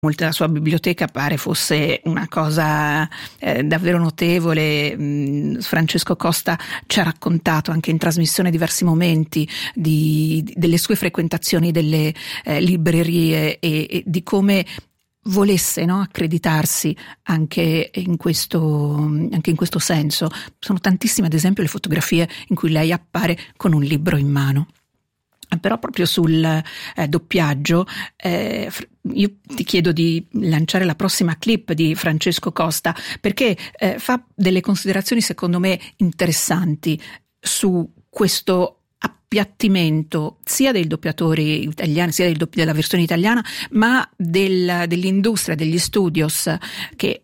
Molta della sua biblioteca pare fosse una cosa davvero notevole. Francesco Costa ci ha raccontato anche in trasmissione diversi momenti delle sue frequentazioni delle librerie e di come volesse, no, accreditarsi anche in questo senso. Sono tantissime, ad esempio, le fotografie in cui lei appare con un libro in mano. Però proprio sul doppiaggio io ti chiedo di lanciare la prossima clip di Francesco Costa, perché fa delle considerazioni secondo me interessanti su questo appiattimento sia dei doppiatori italiani, sia della versione italiana, ma dell'industria, degli studios che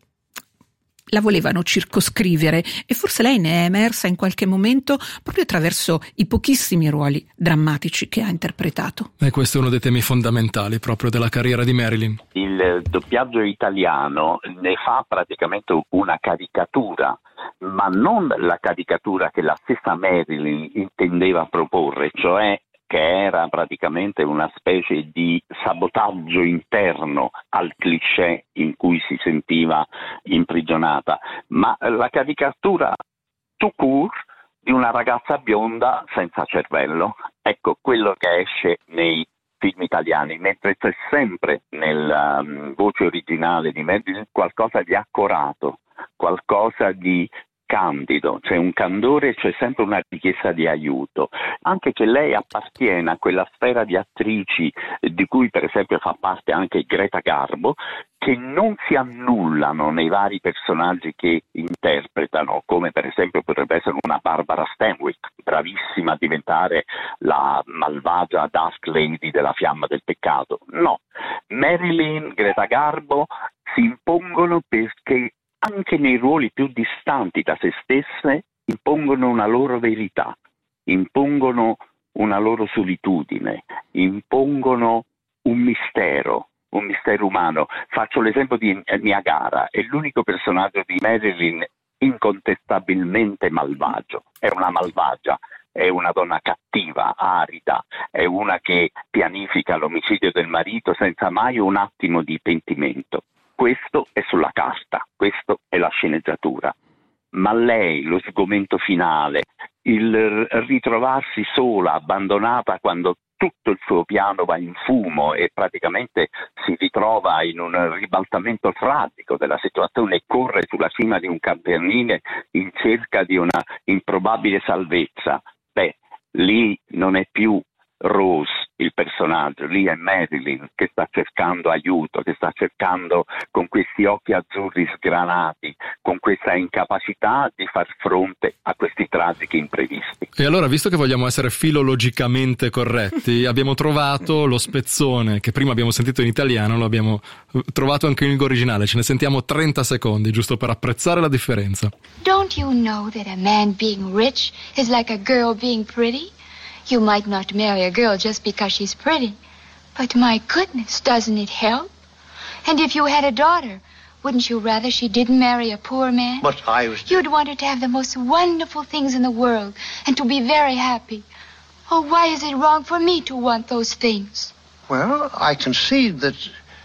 la volevano circoscrivere, e forse lei ne è emersa in qualche momento proprio attraverso i pochissimi ruoli drammatici che ha interpretato. E questo è uno dei temi fondamentali proprio della carriera di Marilyn. Il doppiaggio italiano ne fa praticamente una caricatura, ma non la caricatura che la stessa Marilyn intendeva proporre, cioè che era praticamente una specie di sabotaggio interno al cliché in cui si sentiva imprigionata, ma la caricatura tout court di una ragazza bionda senza cervello. Ecco quello che esce nei film italiani, mentre c'è sempre nella voce originale di Marilyn qualcosa di accorato, qualcosa di candido, c'è un candore, c'è sempre una richiesta di aiuto, anche che lei appartiene a quella sfera di attrici di cui per esempio fa parte anche Greta Garbo, che non si annullano nei vari personaggi che interpretano, come per esempio potrebbe essere una Barbara Stanwyck, bravissima a diventare la malvagia Dusk Lady della Fiamma del Peccato. No, Marilyn, Greta Garbo si impongono perché anche nei ruoli più distanti da se stesse impongono una loro verità, impongono una loro solitudine, impongono un mistero umano. Faccio l'esempio di Niagara, è l'unico personaggio di Marilyn incontestabilmente malvagio, è una malvagia, è una donna cattiva, arida, è una che pianifica l'omicidio del marito senza mai un attimo di pentimento. Questo è sulla carta, questo è la sceneggiatura. Ma lei, lo sgomento finale, il ritrovarsi sola, abbandonata quando tutto il suo piano va in fumo e praticamente si ritrova in un ribaltamento tragico della situazione e corre sulla cima di un campanile in cerca di una improbabile salvezza. Lì non è più Rose il personaggio, lì è Marilyn che sta cercando aiuto, che sta cercando con questi occhi azzurri sgranati, con questa incapacità di far fronte a questi tragici imprevisti. E allora, visto che vogliamo essere filologicamente corretti, abbiamo trovato lo spezzone che prima abbiamo sentito in italiano, lo abbiamo trovato anche in lingua originale. Ce ne sentiamo 30 secondi, giusto per apprezzare la differenza. Don't you know that a man being rich is like a girl being pretty? You might not marry a girl just because she's pretty, but my goodness, doesn't it help? And if you had a daughter, wouldn't you rather she didn't marry a poor man? But You'd want her to have the most wonderful things in the world and to be very happy. Oh, why is it wrong for me to want those things? Well, I concede that...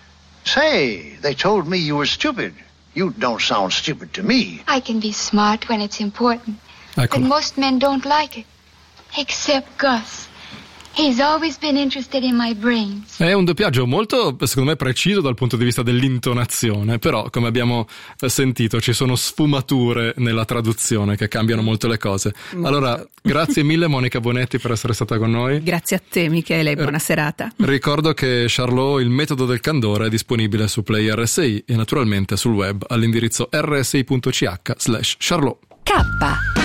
Say, they told me you were stupid. You don't sound stupid to me. I can be smart when it's important, Ecco. but most men don't like it. Except Gus. He's always been interested in my brains. È un doppiaggio molto, secondo me, preciso dal punto di vista dell'intonazione, però, come abbiamo sentito, ci sono sfumature nella traduzione che cambiano molto le cose. Allora, grazie mille Monica Bonetti per essere stata con noi. Grazie a te Michele, buona serata. Ricordo che Charlot, il metodo del candore, è disponibile su Play RSI e naturalmente sul web all'indirizzo rsi.ch/Charlot. K